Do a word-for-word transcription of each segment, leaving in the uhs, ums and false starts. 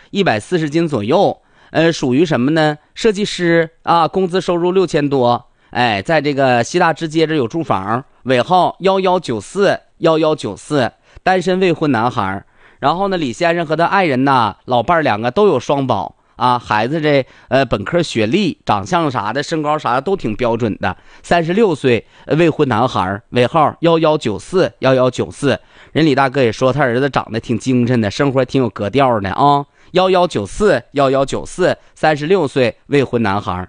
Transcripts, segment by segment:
一百四十斤左右，呃，属于什么呢？设计师啊，工资收入六千多，哎，在这个西大直街这有住房，尾号幺幺九四幺幺九四，单身未婚男孩。然后呢，李先生和他爱人呐，老伴儿两个都有双保啊，孩子这呃本科学历、长相啥的、身高啥的都挺标准的，三十六岁未婚男孩，尾号幺幺九四幺幺九四。人李大哥也说他儿子长得挺精神的，生活挺有格调的啊，幺幺九四幺幺九四，三十六岁未婚男孩。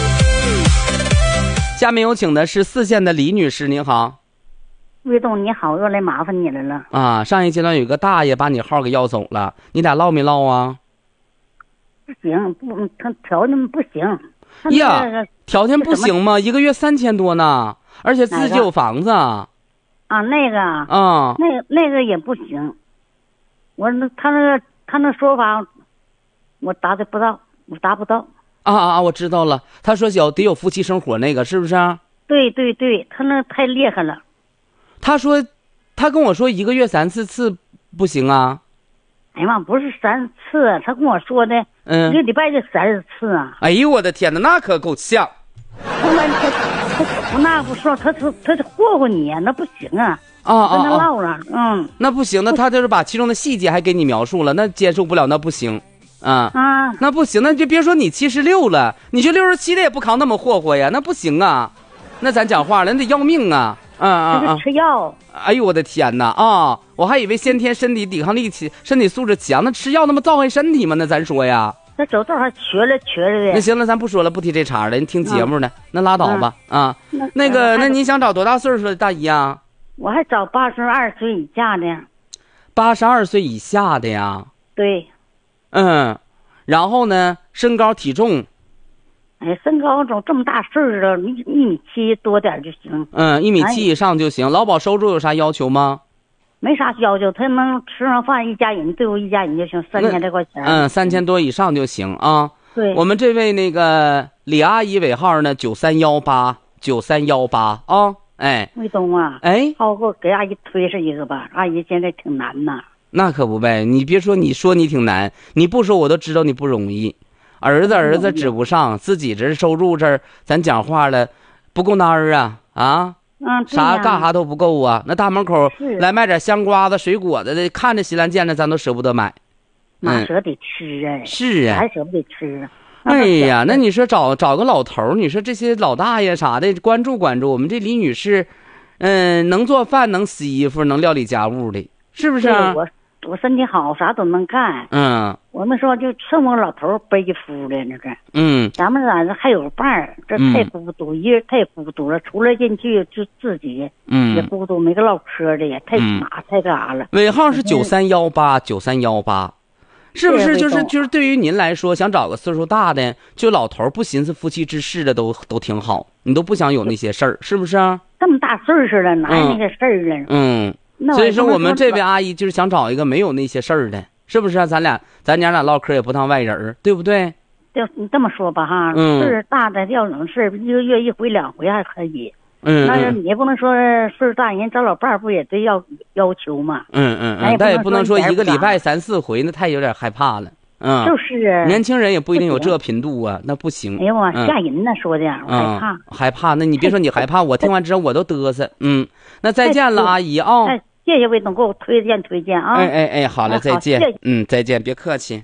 下面有请的是四线的李女士，您好。 魏东你好，又来麻烦你来了啊！上一阶段有个大爷把你号给要走了，你俩唠没唠啊？ 不行，不，他条件不行。 呀，条件不行吗？一个月三千多呢，而且自己有房子。啊， 那个啊， 那那个也不行。我那他那个他那说法，我答的不到，我达不到。 啊啊啊！我知道了，他说有得有夫妻生活那个，是不是？ 对对对，他那太厉害了。 他说，他跟我说一个月三四次不行啊。 哎呀妈，不是三次，他跟我说的， 嗯， 一个礼拜就三十次啊。 哎呦我的天哪，那可够呛。 后来他他不那不说，他他他霍霍你呀，那不行啊。 啊啊啊！ 跟他唠了，嗯， 那不行，那他就是把其中的细节还给你描述了，那接受不了，那不行。啊啊， 那不行，那就别说你七十六了，你就六十七了也不扛那么霍霍呀，那不行啊。那咱讲话了，那得要命啊。啊啊啊！ 吃药。 哎呦我的天哪啊！我还以为先天身体抵抗力强，身体素质强，那吃药那么糟害身体吗？那咱说呀。 那走道还瘸了瘸了的。 那行了，咱不说了，不提这茬了。你听节目呢，嗯、那拉倒吧、嗯、啊。 那, 那个，那你想找多大岁数的大姨啊？ 我还找八十二岁以下的。 八十二岁以下的呀？ 对。 嗯，然后呢，身高体重。 哎，身高总这么大岁数了，一一米七多点就行。 嗯，一米七以上就行。哎、劳保收入有啥要求吗？ 没啥要求，他能吃上饭，一家人对付一家人就行，三千多块钱。 嗯，三千多以上就行啊。 对， 我们这位那个李阿姨尾号呢，九三幺八九三幺八啊。哎， 魏东啊， 哎， 好给我给阿姨推上一个吧，阿姨现在挺难呐。 那可不呗，你别说，你说你挺难，你不说我都知道你不容易。儿子儿子指不上，自己这收入这儿，咱讲话了，不够那儿啊啊！ 嗯， 啥干啥都不够啊！那大门口来卖点香瓜子、水果子的，看着稀烂见着，咱都舍不得买。 哪舍得吃啊？ 是啊， 还舍不得吃啊！ 哎呀，那你说找找个老头，你说这些老大爷啥的，关注关注我们这李女士，嗯，能做饭，能洗衣服，能料理家务的，是不是啊？ 我我身体好，啥都能干。 嗯， 我们说就剩我老头背夫了，那个。 嗯， 咱们咋的还有伴儿？这太孤独，一人太孤独了。出来进去就自己， 嗯， 也孤独，没个唠嗑的，也太麻、嗯、太干啥了。 尾号是九三幺八九三幺八，是不是？就是就是对于您来说，想找个岁数大的，就老头不寻思夫妻之事的都都挺好，你都不想有那些事儿，是不是啊？ 这么大岁数了，哪有那个事儿了？ 嗯。嗯，所以说我们这位阿姨就是想找一个没有那些事儿的，是不是啊？咱俩咱娘俩唠嗑也不当外人，对不对？ 就你这么说吧哈， 嗯， 岁数大的要有事儿，一个月一回两回还可以。 嗯， 那你也不能说岁数大人找老伴儿不也得要要求嘛？ 嗯嗯嗯，但也不能说一个礼拜三四回，那太有点害怕了。嗯， 就是啊， 年轻人也不一定有这频度啊，那不行。 哎呀妈，吓人呢，说的我害怕， 害怕。那你别说你害怕，我听完之后我都嘚瑟。嗯，那再见了，阿姨啊。 谢谢魏总给我推荐推荐啊！ 哎哎哎，好了，再见。嗯，再见，别客气。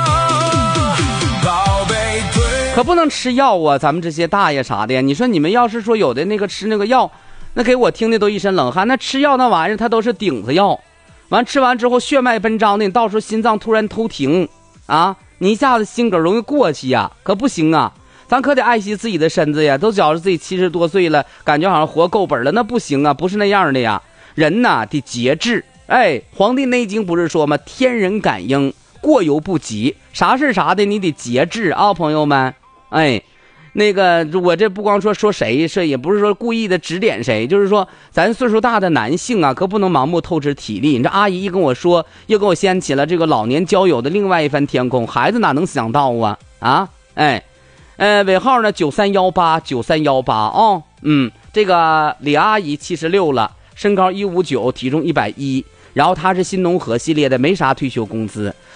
可不能吃药啊，咱们这些大爷啥的呀。你说你们要是说有的那个吃那个药，那给我听的都一身冷汗。那吃药那玩意儿，它都是顶子药，完吃完之后血脉奔张的，你到时候心脏突然偷停啊，你一下子心梗容易过去呀，可不行啊。咱可得爱惜自己的身子呀，都觉着自己七十多岁了，感觉好像活够本了，那不行啊，不是那样的呀。人呐得节制，哎，《黄帝内经》不是说吗？天人感应，过犹不及。啥是啥的，你得节制啊，朋友们。哎，那个我这不光说说谁，这也不是说故意的指点谁，就是说咱岁数大的男性啊，可不能盲目透支体力。你这阿姨一跟我说，又给我掀起了这个老年交友的另外一番天空，孩子哪能想到啊？啊，哎，呃，尾号呢九三幺八九三幺八啊，嗯，这个李阿姨七十六了。身高一五九，体重一百一，然后她是新农合系列的，没啥退休工资，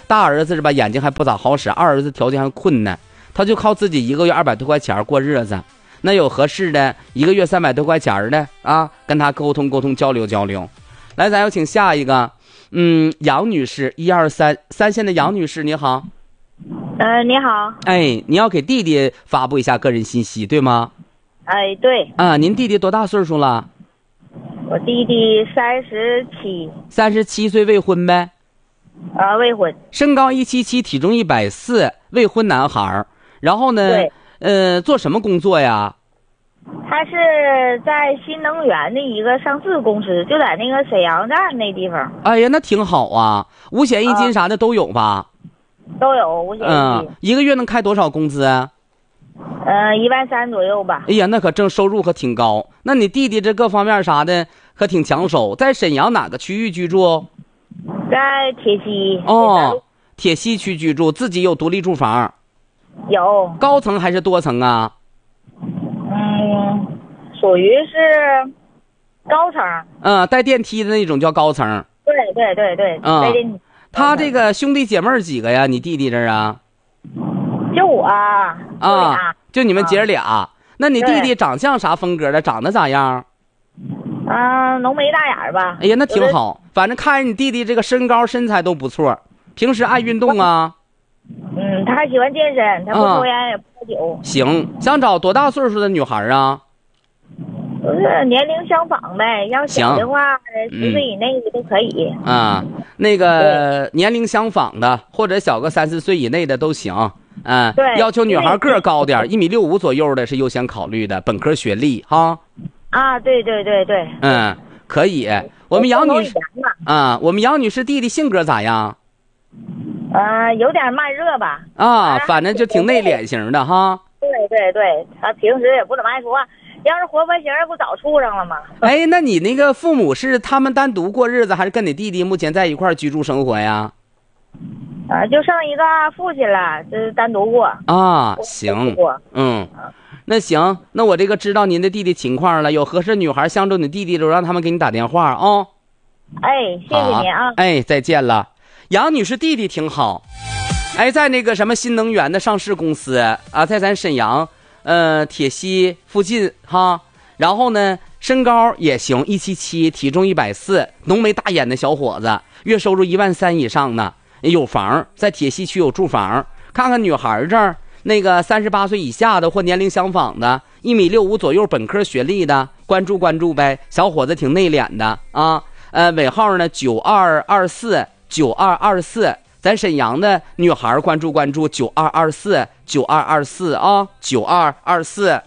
大儿子是吧，眼睛还不咋好使，二儿子条件还困难，他就靠自己一个月二百多块钱过日子。那有合适的，一个月三百多块钱的啊，跟他沟通沟通，交流交流。来，咱有请下一个，嗯，杨女士，一二三，三线的杨女士，你好。 呃，你好。 哎，你要给弟弟发布一下个人信息，对吗？ 哎，对。 啊，您弟弟多大岁数了？ 我弟弟三十七。 三十七岁，未婚呗？ 啊，未婚。 身高一七七，体重一百四，未婚男孩。然后呢？ 对。 呃，做什么工作呀？ 他是在新能源的一个上市公司，就在那个沈阳站那地方。 哎呀，那挺好啊，五险一金啥的都有吧？ 都有五险一金。 嗯，一个月能开多少工资啊？ 呃，一万三左右吧。 哎呀，那可挣收入可挺高。那你弟弟这各方面啥的可挺抢手。在沈阳哪个区域居住？ 在铁西。 哦，铁西区居住，自己有独立住房。 有。 高层还是多层啊？ 嗯，属于是高层。 嗯，带电梯的那种叫高层。 对对对对， 嗯、 带电梯。 他这个兄弟姐妹几个呀？你弟弟这儿啊？ 就我啊。 啊，就你们姐俩。啊、那你弟弟对长相啥风格的？长得咋样？ 啊，浓眉大眼吧。 哎呀，那挺好。反正看你弟弟这个身高身材都不错，平时爱运动啊。 嗯，他喜欢健身，他不抽烟也不喝酒。 行，想找多大岁数的女孩啊？ 不是年龄相仿呗，要小的话十岁以内的都可以。 啊，那个年龄相仿的，或者小个三四岁以内的都行。嗯， 对， 要求女孩个儿高点，一米六五左右的是优先考虑的，本科学历哈。 啊，对对对对。 嗯，可以。我们杨女士啊，我们杨女士弟弟性格咋样？ 呃，有点慢热吧。 啊，反正就挺内敛型的哈。 对对对，他平时也不怎么爱说话，要是活泼型不早处上了吗？ 哎，那你那个父母是他们单独过日子，还是跟你弟弟目前在一块居住生活呀？ 啊，就剩一个父亲了，就是单独过。 啊，行，嗯，那行，那我这个知道您的弟弟情况了，有合适女孩相中你弟弟的，让他们给你打电话啊、哦。 哎，谢谢您啊。 哎，再见了。杨女士弟弟挺好，哎，在那个什么新能源的上市公司啊，在咱沈阳呃铁西附近哈。然后呢，身高也行，一七七，体重一百四，浓眉大眼的小伙子，月收入一万三以上呢，有房，在铁西区有住房。看看女孩这儿，那个三十八岁以下的或年龄相仿的，一米六五左右，本科学历的，关注关注呗。小伙子挺内敛的啊，呃，尾号呢九二二四九二二四，咱沈阳的女孩关注关注九二二四九二二四啊，九二二四。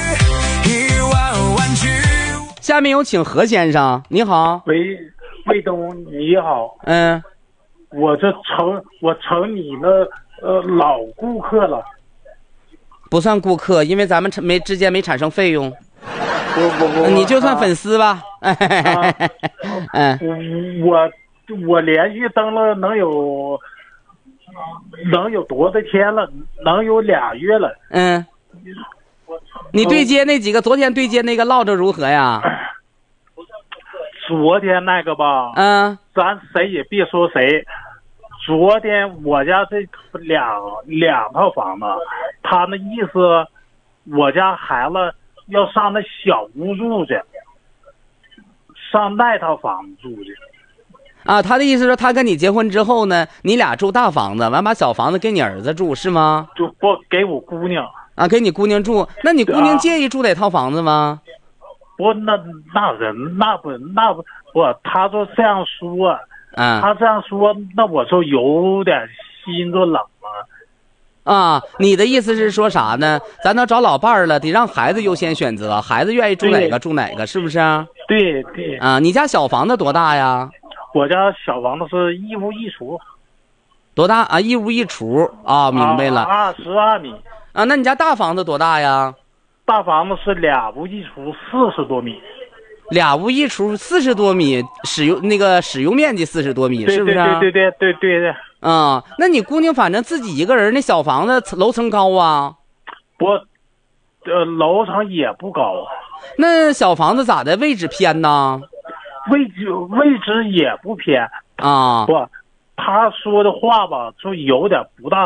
下面有请何先生，你好。 喂，魏东，你好。 嗯， 我这成我成你的呃老顾客了。 不算顾客，因为咱们没之间没产生费用。 不不不， 你就算粉丝吧。 啊、 嗯， 我我连续登了能有能有多少天了？能有俩月了。 嗯。你对接那几个，昨天对接那个唠着如何呀？ 昨天那个吧， 嗯， 咱谁也别说谁。昨天我家这两两套房子，他那意思，我家孩子要上那小屋住去，上那套房子住去。 啊，他的意思是，他跟你结婚之后呢，你俩住大房子，完把小房子给你儿子住，是吗？ 就不给我姑娘。 啊，给你姑娘住，那你姑娘介意住哪套房子吗？ 不，那那人那不那不不，他说这样说， 啊， 他这样说，那我就有点心就冷了。 啊，你的意思是说啥呢？咱都找老伴儿了，得让孩子优先选择，孩子愿意住哪个住哪个，是不是？ 对对。 啊，你家小房子多大呀？ 我家小房子是一屋一厨。 多大啊？一屋一厨啊，明白了。 二十二米。 啊，那你家大房子多大呀？ 大房子是俩屋一厨，四十多米。 俩屋一厨，四十多米，使用那个使用面积四十多米，是不是？ 对对对对对对。 啊、嗯，那你姑娘反正自己一个人，那小房子楼层高啊？ 不，呃，楼层也不高。 那小房子咋的？位置偏呢？ 位置位置也不偏啊。 不， 他说的话吧，就有点不大